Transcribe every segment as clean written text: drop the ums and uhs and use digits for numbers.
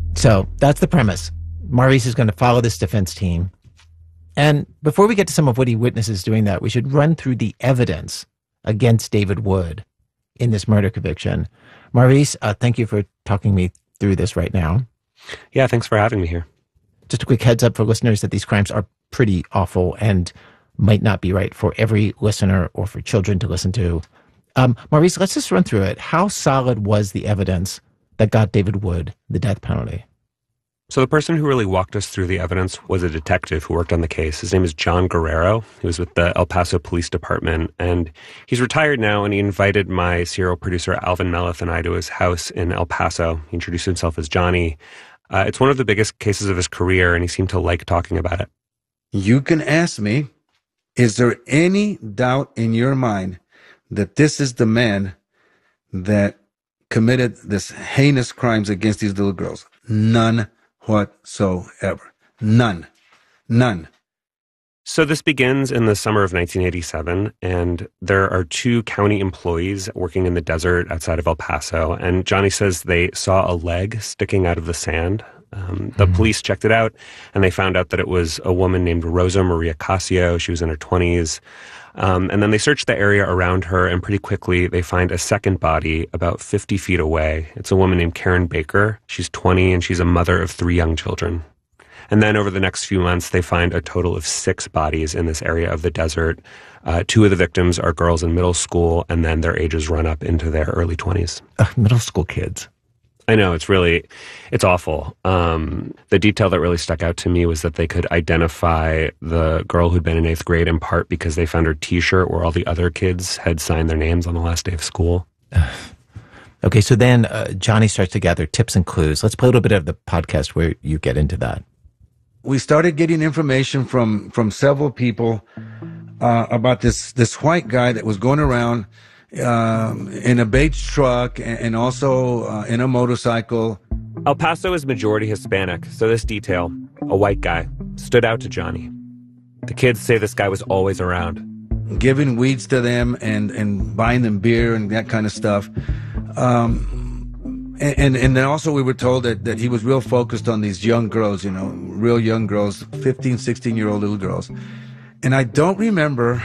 So that's the premise. Maurice is going to follow this defense team. And before we get to some of what he witnesses doing that, we should run through the evidence against David Wood in this murder conviction. Maurice, thank you for talking me through this right now. Yeah, thanks for having me here. Just a quick heads up for listeners that these crimes are pretty awful and might not be right for every listener or for children to listen to. Maurice, let's just run through it. How solid was the evidence that got David Wood the death penalty? So the person who really walked us through the evidence was a detective who worked on the case. His name is John Guerrero. He was with the El Paso Police Department, and he's retired now, and he invited my serial producer, Alvin Melleth, and I to his house in El Paso. He introduced himself as Johnny. It's one of the biggest cases of his career, and he seemed to like talking about it. You can ask me, is there any doubt in your mind that this is the man that committed this heinous crimes against these little girls? None whatsoever. None. So this begins in the summer of 1987, and there are two county employees working in the desert outside of El Paso, and Johnny says they saw a leg sticking out of the sand. The police checked it out, and they found out that it was a woman named Rosa Maria Casio. She was in her 20s. And then they searched the area around her, and pretty quickly they find a second body about 50 feet away. It's a woman named Karen Baker. She's 20, and she's a mother of 3 young children. And then over the next few months, they find a total of 6 bodies in this area of the desert. 2 of the victims are girls in middle school, and then their ages run up into their early 20s. Middle school kids. I know, it's awful. The detail that really stuck out to me was that they could identify the girl who'd been in 8th grade in part because they found her T-shirt where all the other kids had signed their names on the last day of school. Okay, so then Johnny starts to gather tips and clues. Let's play a little bit of the podcast where you get into that. We started getting information from several people about this white guy that was going around in a beige truck and also in a motorcycle. El Paso is majority Hispanic, so this detail, a white guy, stood out to Johnny. The kids say this guy was always around. Giving weeds to them and buying them beer and that kind of stuff. And then also we were told that he was real focused on these young girls, real young girls, 15, 16-year-old little girls. And I don't remember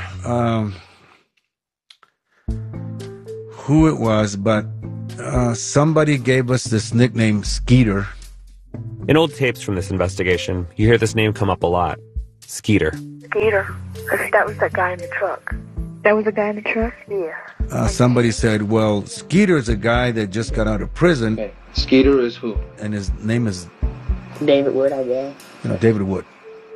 who it was, but somebody gave us this nickname, Skeeter. In old tapes from this investigation, you hear this name come up a lot. Skeeter. Skeeter. That was that guy in the truck. That was the guy in the truck? Yeah. Somebody said, well, Skeeter is a guy that just got out of prison. Okay. Skeeter is who? And his name is... David Wood, I guess. David Wood.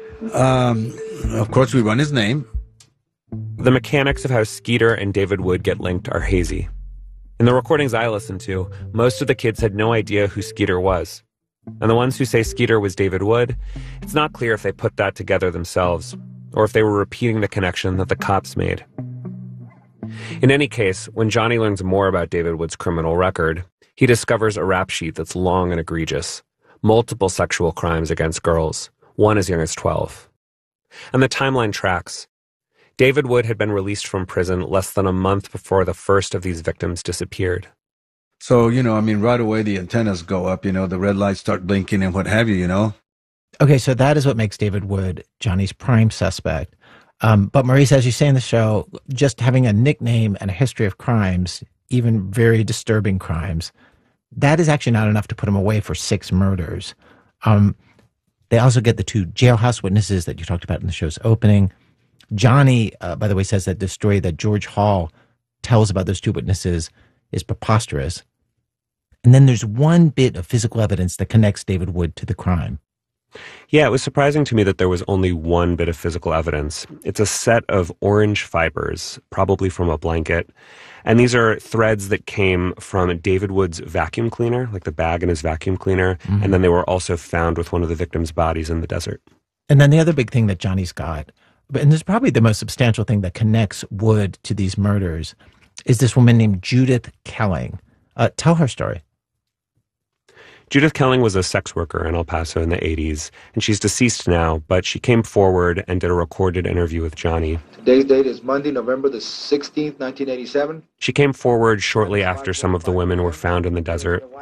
Of course, we run his name. The mechanics of how Skeeter and David Wood get linked are hazy. In the recordings I listened to, most of the kids had no idea who Skeeter was. And the ones who say Skeeter was David Wood, it's not clear if they put that together themselves, or if they were repeating the connection that the cops made. In any case, when Johnny learns more about David Wood's criminal record, he discovers a rap sheet that's long and egregious. Multiple sexual crimes against girls, one as young as 12. And the timeline tracks. David Wood had been released from prison less than a month before the first of these victims disappeared. So, right away the antennas go up, the red lights start blinking and what have you, Okay, so that is what makes David Wood Johnny's prime suspect. But Maurice, as you say in the show, just having a nickname and a history of crimes, even very disturbing crimes, that is actually not enough to put him away for 6 murders. They also get the 2 jailhouse witnesses that you talked about in the show's opening. Johnny, by the way, says that the story that George Hall tells about those 2 witnesses is preposterous. And then there's one bit of physical evidence that connects David Wood to the crime. Yeah, it was surprising to me that there was only one bit of physical evidence. It's a set of orange fibers, probably from a blanket. And these are threads that came from David Wood's vacuum cleaner, like the bag in his vacuum cleaner. Mm-hmm. And then they were also found with one of the victims' bodies in the desert. And then the other big thing that Johnny's got, and this is probably the most substantial thing that connects Wood to these murders, is this woman named Judith Kelling. Tell her story. Judith Kelling was a sex worker in El Paso in the 80s, and she's deceased now, but she came forward and did a recorded interview with Johnny. Today's date is Monday, November the 16th, 1987. She came forward shortly after some of the women were found in the desert.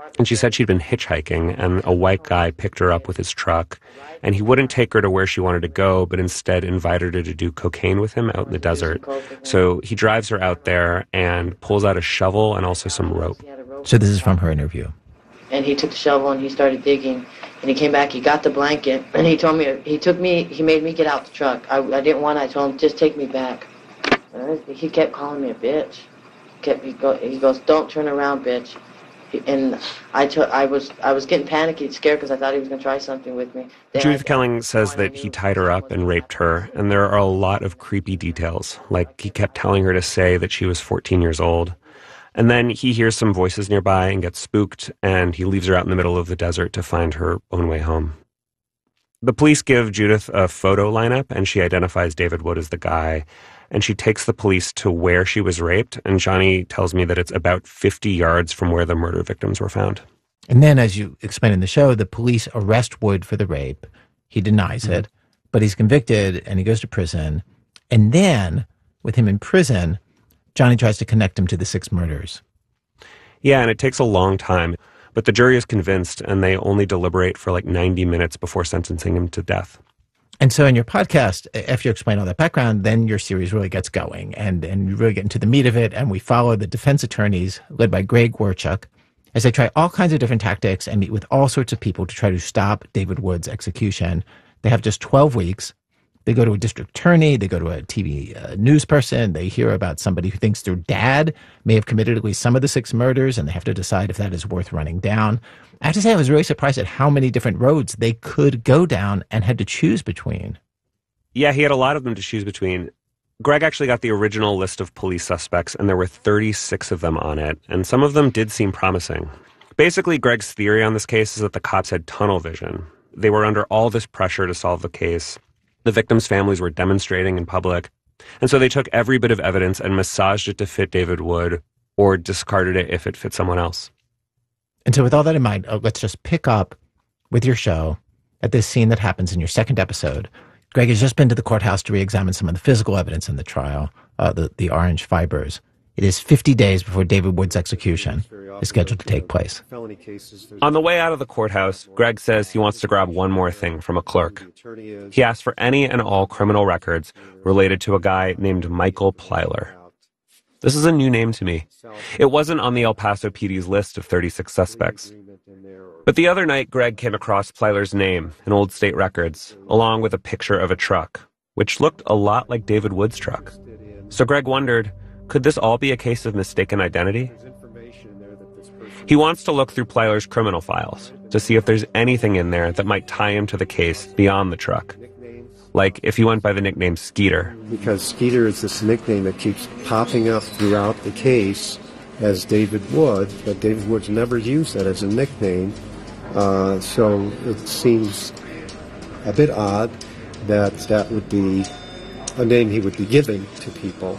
And she said she'd been hitchhiking, and a white guy picked her up with his truck, and he wouldn't take her to where she wanted to go, but instead invited her to do cocaine with him out in the desert. So he drives her out there and pulls out a shovel and also some rope. So this is from her interview. And he took the shovel and he started digging, and he came back, he got the blanket, and he told me, he made me get out the truck. I didn't want to, I told him, just take me back. He kept calling me a bitch. He goes, don't turn around, bitch. And I was getting panicky, scared, because I thought he was going to try something with me. Judith Kelling says that he tied her up and raped her, and there are a lot of creepy details, like he kept telling her to say that she was 14 years old. And then he hears some voices nearby and gets spooked, and he leaves her out in the middle of the desert to find her own way home. The police give Judith a photo lineup, and she identifies David Wood as the guy. And she takes the police to where she was raped, and Johnny tells me that it's about 50 yards from where the murder victims were found. And then, as you explain in the show, the police arrest Wood for the rape. He denies it, but he's convicted, and he goes to prison. And then, with him in prison, Johnny tries to connect him to the 6 murders. Yeah, and it takes a long time, but the jury is convinced, and they only deliberate for like 90 minutes before sentencing him to death. And so in your podcast, after you explain all that background, then your series really gets going and you really get into the meat of it. And we follow the defense attorneys led by Greg Warchuk as they try all kinds of different tactics and meet with all sorts of people to try to stop David Wood's execution. They have just 12 weeks. They go to a district attorney. They go to a TV news person. They hear about somebody who thinks their dad may have committed at least some of the 6 murders, and they have to decide if that is worth running down. I have to say, I was really surprised at how many different roads they could go down and had to choose between. Yeah, he had a lot of them to choose between. Greg actually got the original list of police suspects, and there were 36 of them on it, and some of them did seem promising. Basically, Greg's theory on this case is that the cops had tunnel vision. They were under all this pressure to solve the case. The victims' families were demonstrating in public, and so they took every bit of evidence and massaged it to fit David Wood or discarded it if it fit someone else. And so with all that in mind, let's just pick up with your show at this scene that happens in your second episode. Greg has just been to the courthouse to re-examine some of the physical evidence in the trial, the orange fibers. It is 50 days before David Wood's execution is scheduled to take place. On the way out of the courthouse, Greg says he wants to grab one more thing from a clerk. He asks for any and all criminal records related to a guy named Michael Plyler. This is a new name to me. It wasn't on the El Paso PD's list of 36 suspects. But the other night, Greg came across Plyler's name in old state records, along with a picture of a truck, which looked a lot like David Wood's truck. So Greg wondered, could this all be a case of mistaken identity? He wants to look through Plyler's criminal files to see if there's anything in there that might tie him to the case beyond the truck. Like if he went by the nickname Skeeter. Because Skeeter is this nickname that keeps popping up throughout the case as David Wood, but David Wood's never used that as a nickname. So it seems a bit odd that that would be a name he would be giving to people.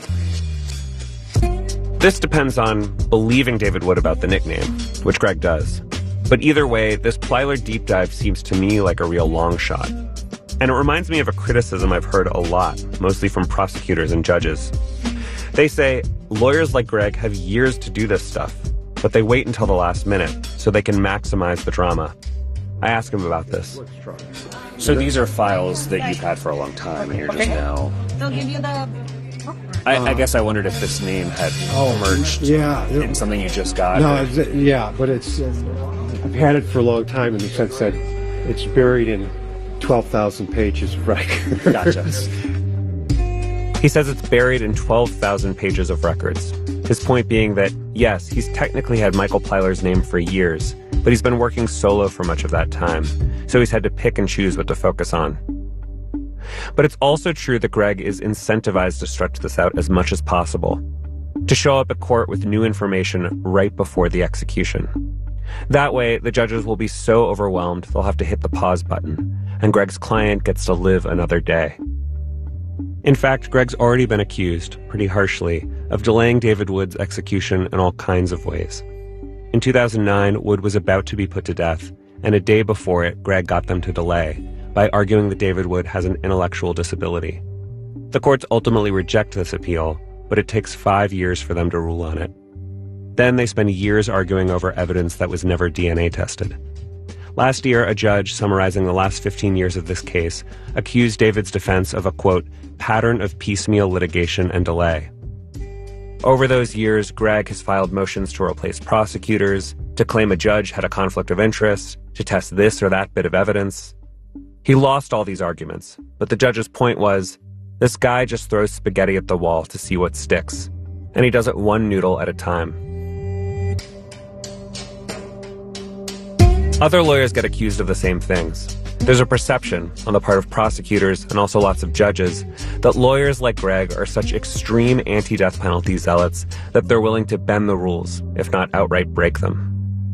This depends on believing David Wood about the nickname, which Greg does. But either way, this Plyler deep dive seems to me like a real long shot. And it reminds me of a criticism I've heard a lot, mostly from prosecutors and judges. They say lawyers like Greg have years to do this stuff, but they wait until the last minute so they can maximize the drama. I ask him about this. So these are files that you've had for a long time, and you're just now... They'll give you the... I guess I wondered if this name had emerged in something you just got. No, but it's... I've had it for a long time in the sense that it's buried in 12,000 pages of records. Gotcha. He says it's buried in 12,000 pages of records. His point being that, yes, he's technically had Michael Plyler's name for years, but he's been working solo for much of that time, so he's had to pick and choose what to focus on. But it's also true that Greg is incentivized to stretch this out as much as possible, to show up at court with new information right before the execution. That way, the judges will be so overwhelmed they'll have to hit the pause button, and Greg's client gets to live another day. In fact, Greg's already been accused, pretty harshly, of delaying David Wood's execution in all kinds of ways. In 2009, Wood was about to be put to death, and a day before it, Greg got them to delay by arguing that David Wood has an intellectual disability. The courts ultimately reject this appeal, but it takes 5 years for them to rule on it. Then they spend years arguing over evidence that was never DNA tested. Last year, a judge summarizing the last 15 years of this case accused David's defense of a, quote, pattern of piecemeal litigation and delay. Over those years, Greg has filed motions to replace prosecutors, to claim a judge had a conflict of interest, to test this or that bit of evidence. He lost all these arguments, but the judge's point was, this guy just throws spaghetti at the wall to see what sticks, and he does it one noodle at a time. Other lawyers get accused of the same things. There's a perception on the part of prosecutors and also lots of judges that lawyers like Greg are such extreme anti-death penalty zealots that they're willing to bend the rules, if not outright break them.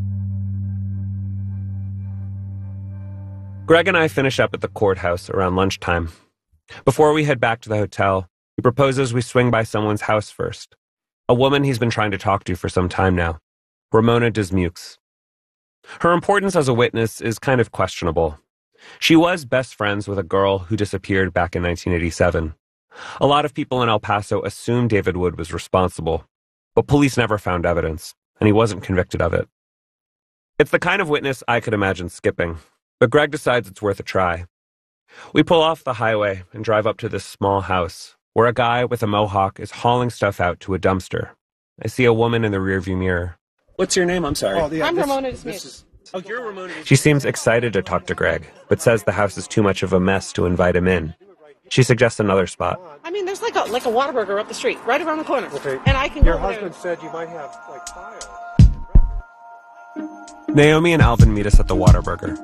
Greg and I finish up at the courthouse around lunchtime. Before we head back to the hotel, he proposes we swing by someone's house first. A woman he's been trying to talk to for some time now, Ramona Dismukes. Her importance as a witness is kind of questionable. She was best friends with a girl who disappeared back in 1987. A lot of people in El Paso assumed David Wood was responsible, but police never found evidence, and he wasn't convicted of it. It's the kind of witness I could imagine skipping, but Greg decides it's worth a try. We pull off the highway and drive up to this small house, where a guy with a mohawk is hauling stuff out to a dumpster. I see a woman in the rearview mirror. What's your name? I'm sorry. I'm Ramona Dismukes. Oh, you're Ramona Dismukes. She seems excited to talk to Greg, but says the house is too much of a mess to invite him in. She suggests another spot. I mean, there's like a Whataburger up the street, right around the corner. Okay. And I can Your go husband there. said you might have, like, files. Naomi and Alvin meet us at the Whataburger.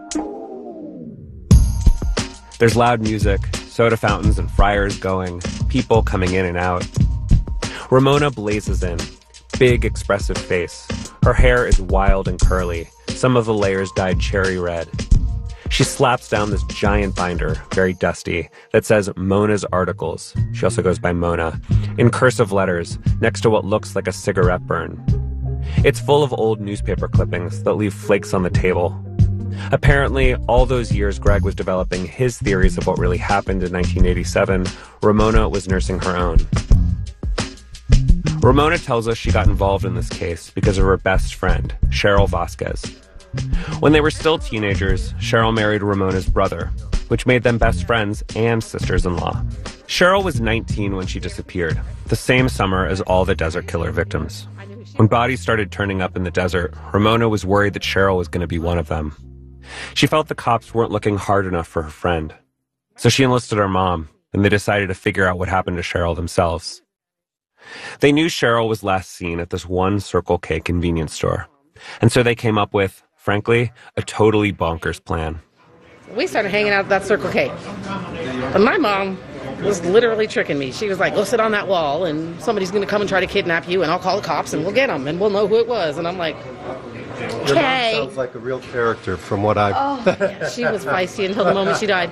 There's loud music, soda fountains and fryers going, people coming in and out. Ramona blazes in, big expressive face. Her hair is wild and curly, some of the layers dyed cherry red. She slaps down this giant binder, very dusty, that says Mona's Articles, she also goes by Mona, in cursive letters next to what looks like a cigarette burn. It's full of old newspaper clippings that leave flakes on the table. Apparently, all those years Greg was developing his theories of what really happened in 1987, Ramona was nursing her own. Ramona tells us she got involved in this case because of her best friend, Cheryl Vasquez. When they were still teenagers, Cheryl married Ramona's brother, which made them best friends and sisters-in-law. Cheryl was 19 when she disappeared, the same summer as all the Desert Killer victims. When bodies started turning up in the desert, Ramona was worried that Cheryl was going to be one of them. She felt the cops weren't looking hard enough for her friend. So she enlisted her mom, and they decided to figure out what happened to Cheryl themselves. They knew Cheryl was last seen at this one Circle K convenience store. And so they came up with, frankly, a totally bonkers plan. We started hanging out at that Circle K. But my mom was literally tricking me. She was like, go sit on that wall, and somebody's going to come and try to kidnap you, and I'll call the cops, and we'll get them, and we'll know who it was. And I'm like, Your mom okay. sounds like a real character from what I've... Yeah, she was feisty until the moment she died.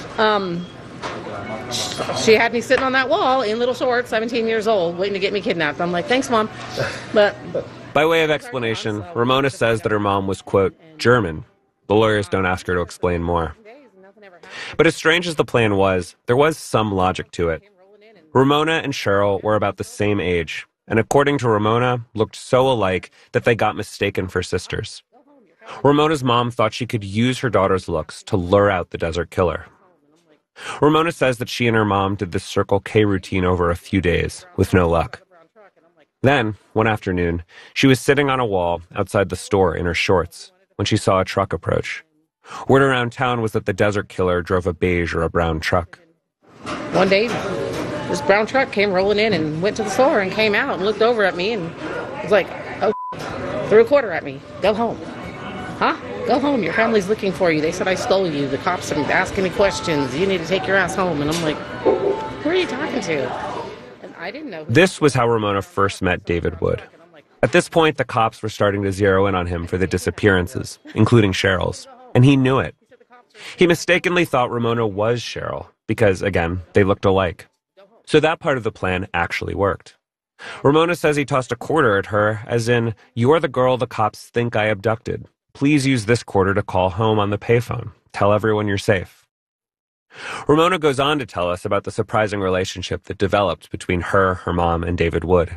She had me sitting on that wall in little shorts, 17 years old, waiting to get me kidnapped. I'm like, thanks, Mom. But by way of explanation, Ramona says that her mom was, quote, German. The lawyers don't ask her to explain more. But as strange as the plan was, there was some logic to it. Ramona and Cheryl were about the same age, and according to Ramona, looked so alike that they got mistaken for sisters. Ramona's mom thought she could use her daughter's looks to lure out the Desert Killer. Ramona says that she and her mom did this Circle K routine over a few days, with no luck. Then, one afternoon, she was sitting on a wall outside the store in her shorts when she saw a truck approach. Word around town was that the Desert Killer drove a beige or a brown truck. one day, this brown truck came rolling in and went to the store and came out and looked over at me and was like, oh, threw a quarter at me. Go home. Huh? Go home. Your family's looking for you. They said I stole you. The cops are asking me questions. You need to take your ass home. And I'm like, who are you talking to? And I didn't know. This was how Ramona first met David Wood. At this point, the cops were starting to zero in on him for the disappearances, including Cheryl's, and he knew it. He mistakenly thought Ramona was Cheryl because, again, they looked alike. So that part of the plan actually worked. Ramona says he tossed a quarter at her, as in, you're the girl the cops think I abducted. Please use this quarter to call home on the payphone. Tell everyone you're safe. Ramona goes on to tell us about the surprising relationship that developed between her mom, and David Wood.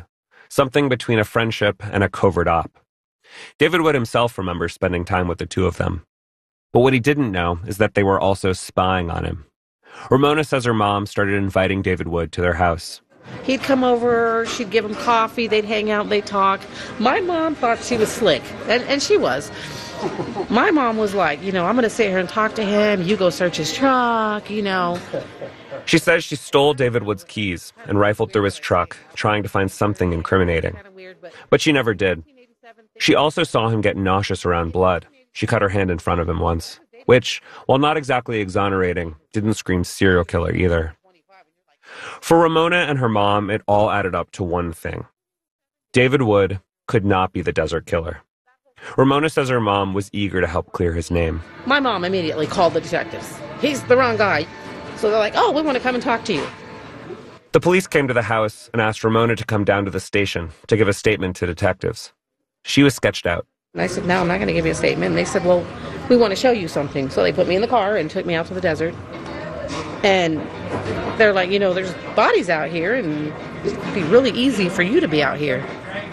something between a friendship and a covert op. David Wood himself remembers spending time with the two of them. But what he didn't know is that they were also spying on him. Ramona says her mom started inviting David Wood to their house. He'd come over, she'd give him coffee, they'd hang out, they'd talk. My mom thought she was slick, and she was. My mom was like, I'm going to sit here and talk to him, you go search his truck, She says she stole David Wood's keys and rifled through his truck, trying to find something incriminating. But she never did. She also saw him get nauseous around blood. She cut her hand in front of him once, which, while not exactly exonerating, didn't scream serial killer either. For Ramona and her mom, it all added up to one thing. David Wood could not be the Desert Killer. Ramona says her mom was eager to help clear his name. My mom immediately called the detectives. He's the wrong guy. So they're like, we want to come and talk to you. The police came to the house and asked Ramona to come down to the station to give a statement to detectives. She was sketched out. And I said, no, I'm not going to give you a statement. And they said, well, we want to show you something. So they put me in the car and took me out to the desert. And they're like, there's bodies out here, and it'd be really easy for you to be out here.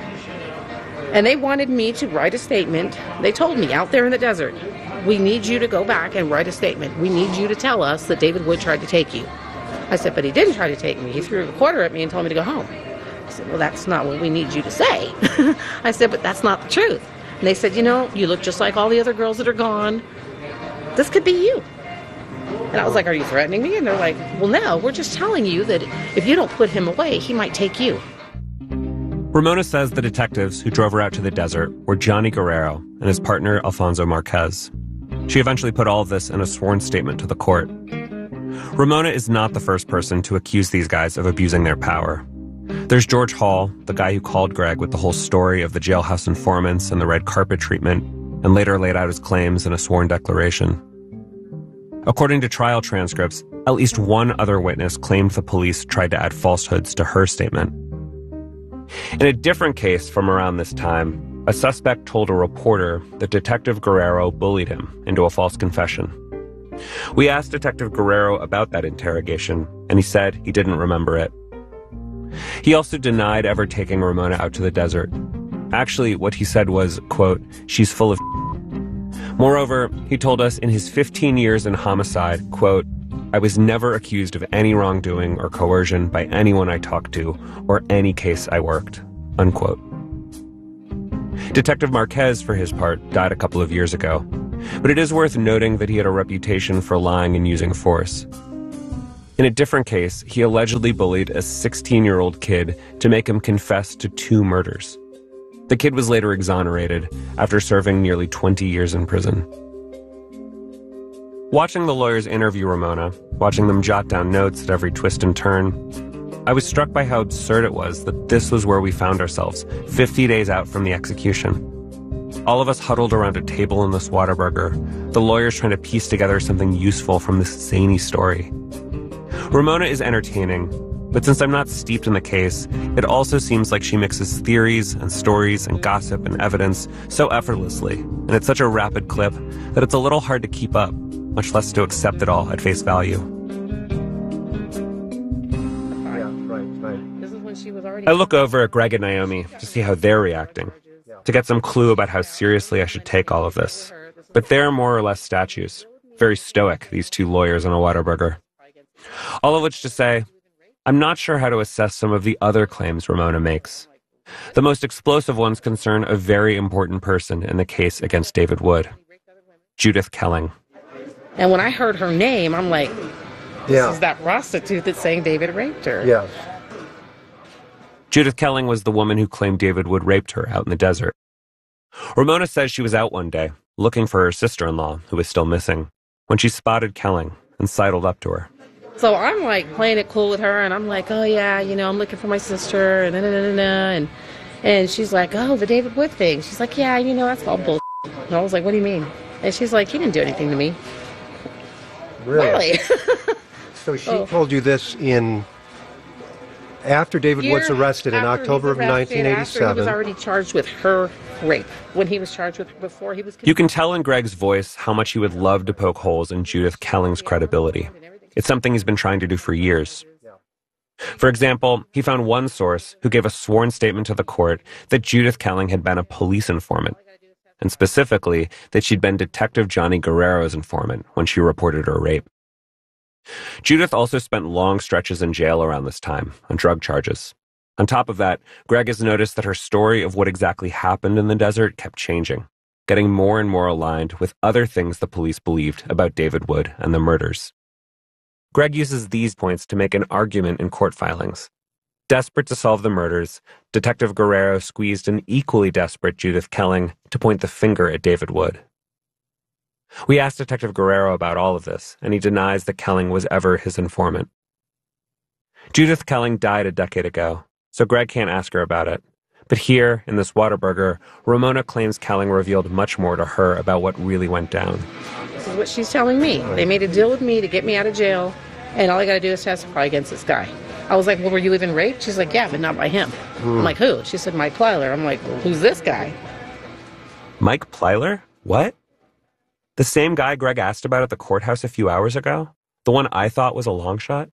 And they wanted me to write a statement. They told me, out there in the desert, we need you to go back and write a statement. We need you to tell us that David Wood tried to take you. I said, but he didn't try to take me. He threw a quarter at me and told me to go home. I said, well, that's not what we need you to say. I said, but that's not the truth. And they said, you look just like all the other girls that are gone. This could be you. And I was like, are you threatening me? And they're like, well, no, we're just telling you that if you don't put him away, he might take you. Ramona says the detectives who drove her out to the desert were Johnny Guerrero and his partner, Alfonso Marquez. She eventually put all of this in a sworn statement to the court. Ramona is not the first person to accuse these guys of abusing their power. There's George Hall, the guy who called Greg with the whole story of the jailhouse informants and the red carpet treatment, and later laid out his claims in a sworn declaration. According to trial transcripts, at least one other witness claimed the police tried to add falsehoods to her statement. In a different case from around this time, a suspect told a reporter that Detective Guerrero bullied him into a false confession. We asked Detective Guerrero about that interrogation, and he said he didn't remember it. He also denied ever taking Ramona out to the desert. Actually, what he said was, quote, she's full of Moreover, he told us in his 15 years in homicide, quote, I was never accused of any wrongdoing or coercion by anyone I talked to or any case I worked, unquote. Detective Marquez, for his part, died a couple of years ago, but it is worth noting that he had a reputation for lying and using force. In a different case, he allegedly bullied a 16-year-old kid to make him confess to 2 murders. The kid was later exonerated after serving nearly 20 years in prison. Watching the lawyers interview Ramona, watching them jot down notes at every twist and turn, I was struck by how absurd it was that this was where we found ourselves, 50 days out from the execution. All of us huddled around a table in this Whataburger, the lawyers trying to piece together something useful from this zany story. Ramona is entertaining, but since I'm not steeped in the case, it also seems like she mixes theories and stories and gossip and evidence so effortlessly, and at such a rapid clip, that it's a little hard to keep up, much less to accept it all at face value. I look over at Greg and Naomi to see how they're reacting, to get some clue about how seriously I should take all of this. But they're more or less statues, very stoic, these 2 lawyers on a Whataburger. All of which to say, I'm not sure how to assess some of the other claims Ramona makes. The most explosive ones concern a very important person in the case against David Wood, Judith Kelling. And when I heard her name, I'm like, this is that prostitute that's saying David raped her. Yes. Judith Kelling was the woman who claimed David Wood raped her out in the desert. Ramona says she was out one day, looking for her sister-in-law, who was still missing, when she spotted Kelling and sidled up to her. So I'm like playing it cool with her, and I'm like, oh yeah, I'm looking for my sister, and she's like, oh, the David Wood thing. She's like, yeah, that's all bullshit. And I was like, what do you mean? And she's like, he didn't do anything to me. Really? So she told you this after David Wood's arrested in October of 1987. After he was already charged with her rape. When he was charged with before he was convicted. You can tell in Greg's voice how much he would love to poke holes in Judith Kelling's credibility. It's something he's been trying to do for years. For example, he found one source who gave a sworn statement to the court that Judith Kelling had been a police informant, and specifically that she'd been Detective Johnny Guerrero's informant when she reported her rape. Judith also spent long stretches in jail around this time on drug charges. On top of that, Greg has noticed that her story of what exactly happened in the desert kept changing, getting more and more aligned with other things the police believed about David Wood and the murders. Greg uses these points to make an argument in court filings. Desperate to solve the murders, Detective Guerrero squeezed an equally desperate Judith Kelling to point the finger at David Wood. We asked Detective Guerrero about all of this, and he denies that Kelling was ever his informant. Judith Kelling died a decade ago, so Greg can't ask her about it. But here, in this Whataburger, Ramona claims Kelling revealed much more to her about what really went down. This is what she's telling me. They made a deal with me to get me out of jail, and all I got to do is testify against this guy. I was like, well, were you even raped? She's like, yeah, but not by him. I'm like, who? She said, Mike Plyler. I'm like, well, who's this guy? Mike Plyler? What? The same guy Greg asked about at the courthouse a few hours ago? The one I thought was a long shot?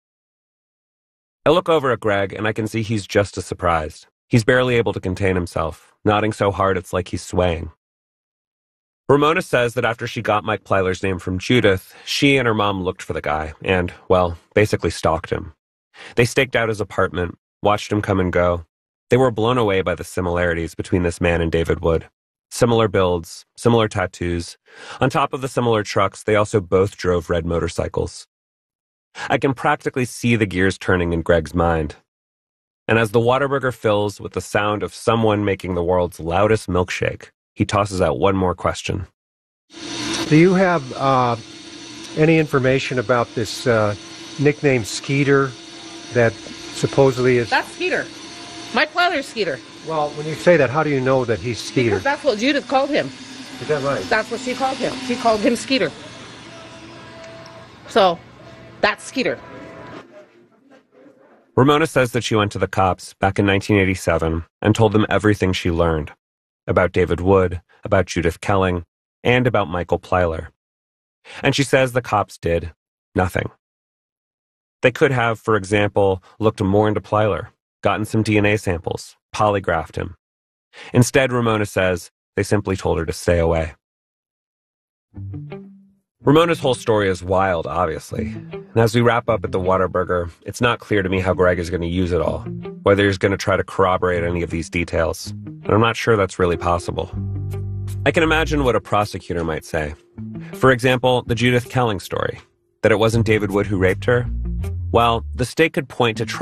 I look over at Greg, and I can see he's just as surprised. He's barely able to contain himself, nodding so hard it's like he's swaying. Ramona says that after she got Mike Plyler's name from Judith, she and her mom looked for the guy and, well, basically stalked him. They staked out his apartment, watched him come and go. They were blown away by the similarities between this man and David Wood. Similar builds, similar tattoos. On top of the similar trucks, they also both drove red motorcycles. I can practically see the gears turning in Greg's mind. And as the Whataburger fills with the sound of someone making the world's loudest milkshake, he tosses out one more question. Do you have any information about this nickname Skeeter that supposedly is... That's Skeeter. Mike Plyler's Skeeter. Well, when you say that, how do you know that he's Skeeter? Because that's what Judith called him. Is that right? That's what she called him. She called him Skeeter. So, that's Skeeter. Ramona says that she went to the cops back in 1987 and told them everything she learned about David Wood, about Judith Kelling, and about Michael Plyler. And she says the cops did nothing. They could have, for example, looked more into Plyler, gotten some DNA samples, polygraphed him. Instead, Ramona says they simply told her to stay away. Ramona's whole story is wild, obviously. And as we wrap up at the Whataburger, it's not clear to me how Greg is going to use it all, whether he's going to try to corroborate any of these details. And I'm not sure that's really possible. I can imagine what a prosecutor might say. For example, the Judith Kelling story, that it wasn't David Wood who raped her. Well, the state could point to